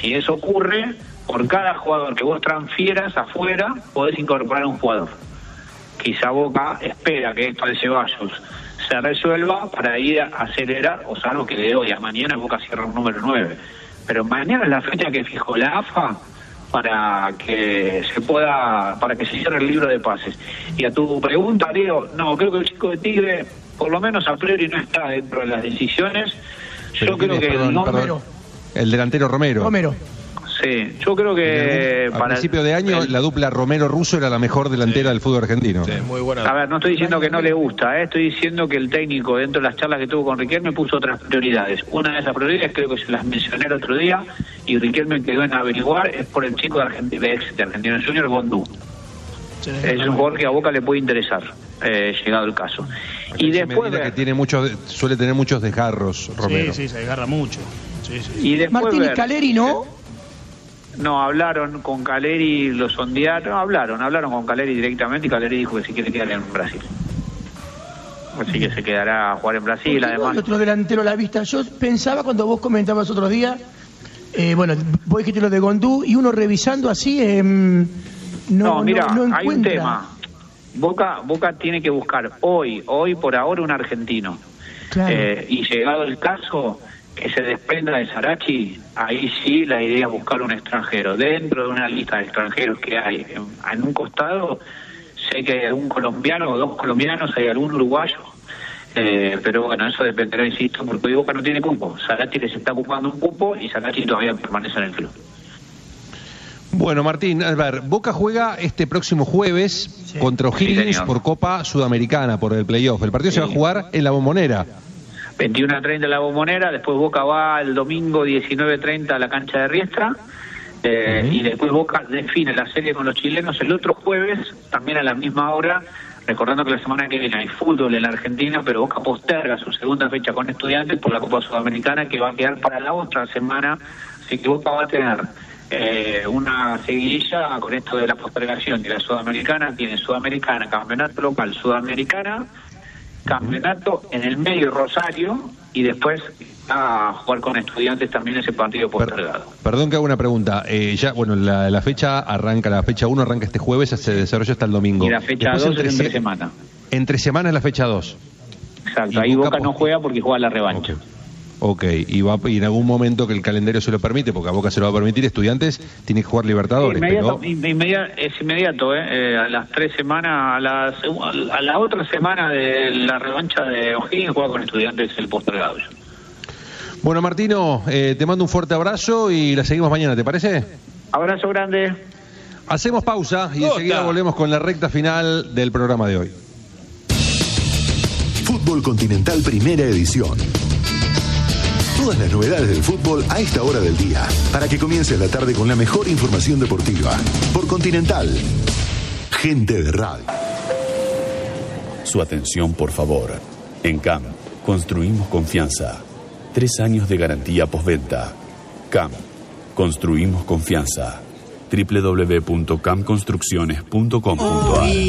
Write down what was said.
Si eso ocurre, por cada jugador que vos transfieras afuera, podés incorporar un jugador. Quizá Boca espera que esto de Ceballos se resuelva para ir a acelerar, o salvo que de hoy a mañana Boca cierra un número 9. Pero mañana es la fecha que fijó la AFA para que se cierre el libro de pases. Y a tu pregunta, Leo, no, creo que el chico de Tigre, por lo menos a priori, no está dentro de las decisiones. Yo creo que el delantero Romero. Sí, yo creo que a principio de año la dupla Romero-Russo era la mejor delantera del fútbol argentino. Sí, muy buena. A ver, no estoy diciendo que no le gusta, estoy diciendo que el técnico, dentro de las charlas que tuvo con Riquelme, puso otras prioridades. Una de esas prioridades, creo que se las mencioné el otro día, y Riquelme quedó en averiguar, es por el chico de Argentino Junior, Gondú. Sí, es un jugador que a Boca le puede interesar, llegado el caso. Y después que suele tener muchos desgarros, Romero. Sí, se desgarra mucho. Sí. Y después Martín y Caleri, ¿no? No, hablaron con Caleri, lo sondearon, hablaron con Caleri directamente, y Caleri dijo que si quiere quedar en Brasil. Así que se quedará a jugar en Brasil, además. Otro delantero a la vista. Yo pensaba cuando vos comentabas otros días, vos dijiste lo de Gondú, y uno revisando así, no hay un tema. Boca tiene que buscar hoy por ahora un argentino. Claro. Y llegado el caso, que se desprenda de Sarachi, ahí sí la idea es buscar un extranjero. Dentro de una lista de extranjeros que hay en un costado, sé que hay algún colombiano o 2 colombianos, hay algún uruguayo, pero bueno, eso dependerá, insisto, porque hoy Boca no tiene cupo. Sarachi les está ocupando un cupo y Sarachi todavía permanece en el club. Bueno, Martín, a ver, Boca juega este próximo jueves contra O'Higgins por Copa Sudamericana, por el playoff. El partido se va a jugar en la Bombonera. 21:30 la Bombonera, después Boca va el domingo 19:30 a la cancha de Riestra, y después Boca define la serie con los chilenos el otro jueves, también a la misma hora, recordando que la semana que viene hay fútbol en la Argentina, pero Boca posterga su segunda fecha con Estudiantes por la Copa Sudamericana, que va a quedar para la otra semana, así que Boca va a tener una seguidilla con esto de la postergación de la Sudamericana. Tiene Sudamericana, campeonato local, Sudamericana, campeonato en el medio Rosario, y después a jugar con Estudiantes también ese partido postergado. Perdón que haga una pregunta. La fecha 1 arranca este jueves, se desarrolla hasta el domingo. Y la fecha 2 es entre semana. Entre semana es la fecha 2. Exacto, ahí Boca no juega porque juega la revancha. Ok, y en algún momento que el calendario se lo permite, porque a Boca se lo va a permitir, Estudiantes tiene que jugar Libertadores. Es inmediato, a las 3 semanas, a la otra semana de la revancha de O'Higgins juega con Estudiantes el postergado. Bueno, Martino, te mando un fuerte abrazo y la seguimos mañana, ¿te parece? Abrazo grande. Hacemos pausa y enseguida volvemos con la recta final del programa de hoy. Fútbol Continental Primera Edición. Todas las novedades del fútbol a esta hora del día, para que comience la tarde con la mejor información deportiva. Por Continental, gente de radio. Su atención, por favor. En CAM, construimos confianza. 3 años de garantía postventa. CAM, construimos confianza. www.camconstrucciones.com.ar